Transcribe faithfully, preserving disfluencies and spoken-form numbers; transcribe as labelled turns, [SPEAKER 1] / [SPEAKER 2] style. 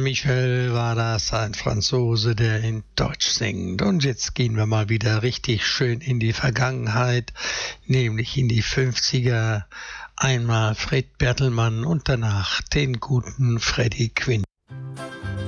[SPEAKER 1] Michel war das, ein Franzose, der in Deutsch singt. Und jetzt gehen wir mal wieder richtig schön in die Vergangenheit, nämlich in die fünfziger. Einmal Fred Bertelmann und danach den guten Freddie Quinn.